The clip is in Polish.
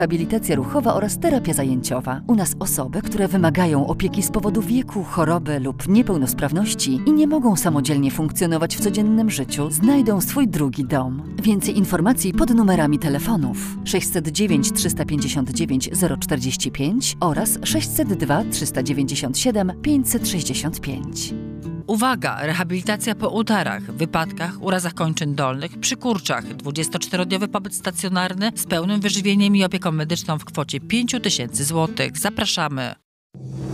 Rehabilitacja ruchowa oraz terapia zajęciowa. U nas osoby, które wymagają opieki z powodu wieku, choroby lub niepełnosprawności i nie mogą samodzielnie funkcjonować w codziennym życiu, znajdą swój drugi dom. Więcej informacji pod numerami telefonów 609 359 045 oraz 602 397 565. Uwaga! Rehabilitacja po udarach, wypadkach, urazach kończyn dolnych, przy kurczach. 24-dniowy pobyt stacjonarny z pełnym wyżywieniem i opieką medyczną w kwocie 5 000 złotych. Zapraszamy!